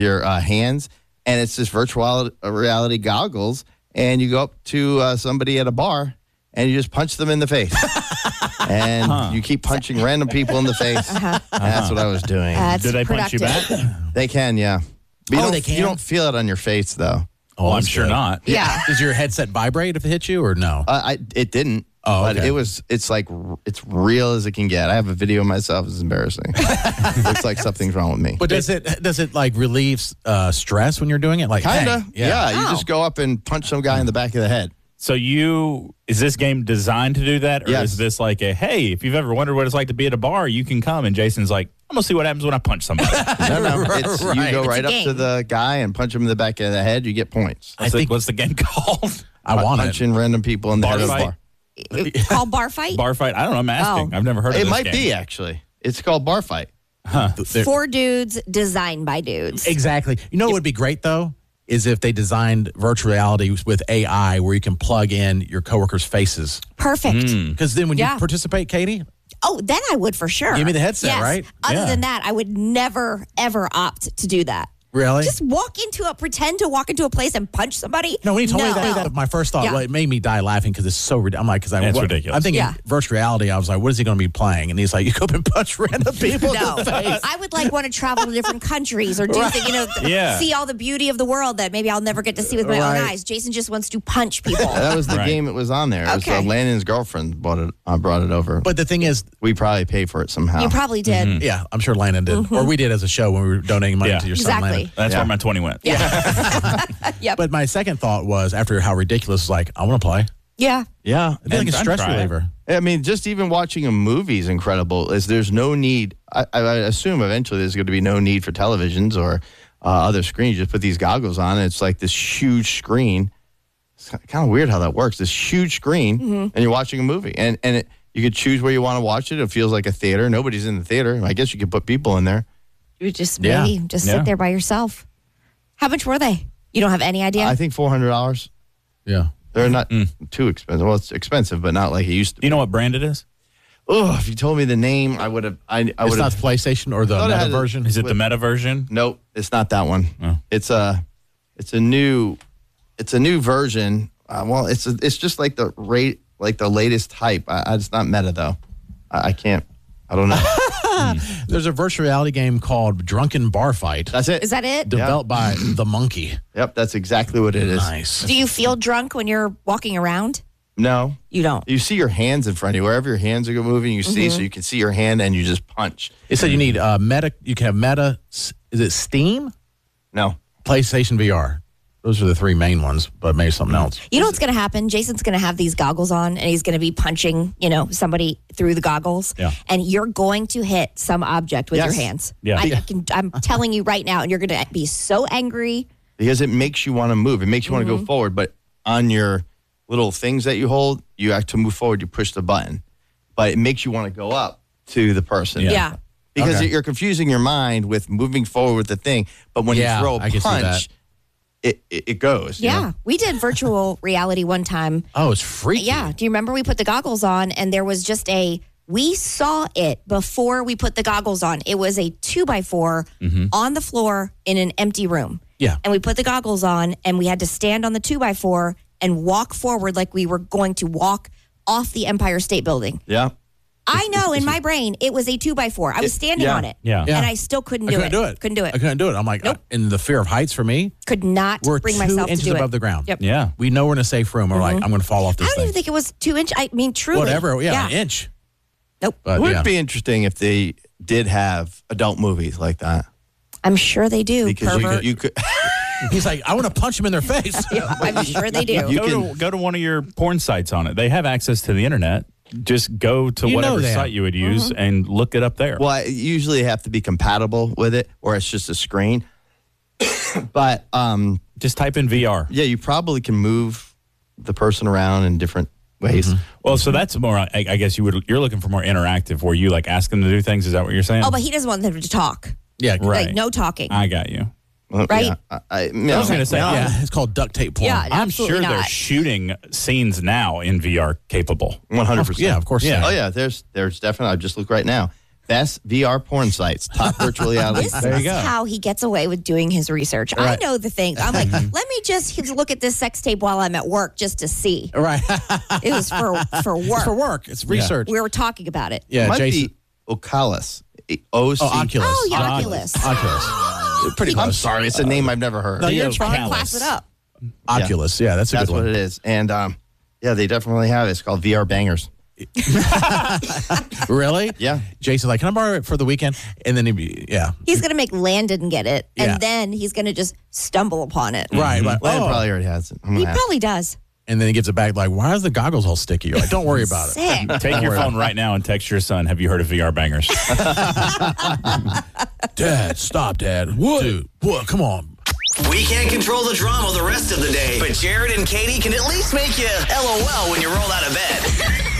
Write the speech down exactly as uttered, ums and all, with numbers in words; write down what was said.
your uh, hands, and it's just virtual reality goggles, and you go up to uh, somebody at a bar, and you just punch them in the face. And huh. you keep punching random people in the face. Uh-huh. That's what I was doing. That's Do they productive. punch you back? They can, yeah. But you oh, don't, they can? You don't feel it on your face, though. Oh, I'm sure good. not. Yeah. Does your headset vibrate if it hits you or no? Uh, I It didn't. Oh, but okay. it was, it's like, it's real as it can get. I have a video of myself. It's embarrassing. Looks like something's wrong with me. But does it does it like relieve uh, stress when you're doing it? Like Kind of. hey, Yeah. yeah. You Oh. just go up and punch some guy in the back of the head. So you, is this game designed to do that? Or Yes. is this like a, hey, if you've ever wondered what it's like to be at a bar, you can come. And Jason's like, I'm going to see what happens when I punch somebody. No, no. It's, Right. You go It's right a up game. to the guy and punch him in the back of the head. You get points. I What's, think the, what's the game called? I want it. Punching random people in the Bar head of the fight? bar. It's called bar fight. Bar fight? I don't know. I'm asking. Oh. I've never heard of It this might game. be, actually. It's called bar fight. There- Four dudes designed by dudes. Exactly. You know what would be great though is if they designed virtual reality with A I where you can plug in your coworkers' faces. Perfect. Because then when Yeah. you participate, Katie, Oh, then I would for sure. Give me the headset, Yes. right? Other Yeah. than that, I would never, ever opt to do that. really? Just walk into a, pretend to walk into a place and punch somebody. no, when you told no. me that, that, my first thought, Yeah. well, it made me die laughing because it's so ridiculous. I'm like, because I, It's what- ridiculous. I'm thinking Yeah. virtual reality. I was like, what is he going to be playing? And he's like, you go up and punch random people No, in the face. I would like want to travel to different countries or do things, you know, th- Yeah. see all the beauty of the world that maybe I'll never get to see with my own Right. eyes. Jason just wants to punch people. That was the Right. game it was on there. It was, uh, Okay. Landon's girlfriend brought it, uh, brought it over. But the thing is, we probably paid for it somehow. You probably did. yeah, I'm sure Landon did. Or we did as a show when we were donating money Yeah. to your son, Exactly. Landon. That's Yeah. where my twenty went. Yep. But my second thought was, after how ridiculous, like, I want to play. Yeah. yeah. It'd be like a And stress try it. reliever. I mean, just even watching a movie is incredible. Is there's no need. I, I assume eventually there's going to be no need for televisions or uh, other screens. You just put these goggles on, and it's like this huge screen. It's kind of weird how that works. This huge screen, and you're watching a movie, and and it, you could choose where you want to watch it. It feels like a theater. Nobody's in the theater. I guess you could put people in there. You would just Yeah. maybe just Yeah. sit there by yourself. How much were they? You don't have any idea? I think four hundred dollars. Yeah. They're not too expensive. Well, it's expensive, but not like it used to Do you know what brand it is? Oh, if you told me the name, I would have. I, I It's would not have. the PlayStation or the Thought it Meta had a- version. Is it the meta version? Nope, it's not that one. Oh. It's a, it's a new, it's a new version. Uh, well, it's a, it's just like the rate, like the latest hype. I, I, it's not meta though. I, I can't. I don't know. There's a virtual reality game called Drunken Bar Fight, That's it. Is that it? developed by The Monkey. Yep, that's exactly what it is. Nice. Do you feel drunk when you're walking around? No, You don't. you see your hands in front of you. Wherever your hands are moving, you see, Mm-hmm. so you can see your hand and you just punch. It said you need uh, Meta. You can have Meta. Is it Steam? No, PlayStation V R. Those are the three main ones, but maybe something else. You know what's going to happen? Jason's going to have these goggles on and he's going to be punching, you know, somebody through the goggles. Yeah. And you're going to hit some object with Yes. your hands. Yeah. I, Yeah. I can, I'm telling you right now, and you're going to be so angry. because it makes you want to move. It makes you want Mm-hmm. to go forward. But on your little things that you hold, you have to move forward. You push the button, but it makes you want to go up to the person. Yeah. Yeah. Because Okay. you're confusing your mind with moving forward with the thing. But when Yeah, you throw a I can see that. punch, it, it it goes. you Yeah. know? We did virtual reality one time. Oh, it's freaky. Yeah. Do you remember we put the goggles on and there was just a, we saw it before we put the goggles on. It was a two by four on the floor in an empty room. Yeah. And we put the goggles on and we had to stand on the two by four and walk forward like we were going to walk off the Empire State Building. Yeah. I know in my brain it was a two by four. I was It- standing yeah. on it. Yeah. Yeah. And I still couldn't I do couldn't it. do it. Couldn't do it. I couldn't do it. I'm like, Nope. uh, and the fear of heights for me, Could not we're bring two myself inches to do above it. the ground. Yep. Yeah. We know we're in a safe room. We're like, I'm going to fall off I this don't thing. even think it was two inch. I mean, truly. Whatever. Yeah, an inch. Nope. But It would yeah. be interesting if they did have adult movies like that. I'm sure they do. Because you pervert. could, you could He's like, I want to punch him in their face. I'm sure they do. You go, can- to, go to one of your porn sites on it. They have access to the internet. Just go to You know whatever that. site you would use and look it up there. well, I usually have to be compatible with it, or it's just a screen. But um, Just type in V R. yeah, you probably can move the person around in different ways. Well, so that's more. I, I guess you would. You're looking for more interactive, where you like ask them to do things. Is that what you're saying? Oh, but he doesn't want them to talk. Yeah. Right. Like no talking. I got you. Well, Right? Yeah, I, I, I was going to say. Yeah. I'm- It's called duct tape porn. Yeah. I'm Absolutely sure they're not. shooting scenes now in V R capable. one hundred percent. Yeah, of course. Yeah. Oh yeah, there's there's definitely. I just look right now. best V R porn sites, top virtual reality. This There you is go. how he gets away with doing his research. Right. I know the things. I'm like, let me just look at this sex tape while I'm at work just to see. Right. It was for for work. It's for work. It's research. We were talking about it. Yeah, Might Jason. be Oculus. O C. Oh, Oculus. Oh, yeah, Oculus. Oculus. Oculus. Pretty I'm close. sorry, it's a name I've never heard. No, you're Theo fine. Callis. Class it up. Oculus. Yeah, that's a That's good one. what it is. And um, yeah, they definitely have it. It's called V R Bangers. Really? Yeah. Jason's like, can I borrow it for the weekend? And then he'd be, yeah. He's going to make Landon get it, and Yeah. then he's going to just stumble upon it. Right. But, Landon oh. probably already has it. I'm He gonna ask. probably does. And then he gives it back like, why is the goggles all sticky? You're like, don't worry about it. Sick. Take your phone right now and text your son. Have you heard of V R Bangers? Dad, stop, Dad. What? Dude, what? Come on. We can't control the drama the rest of the day, but Jared and Katie can at least make you LOL when you roll out of bed.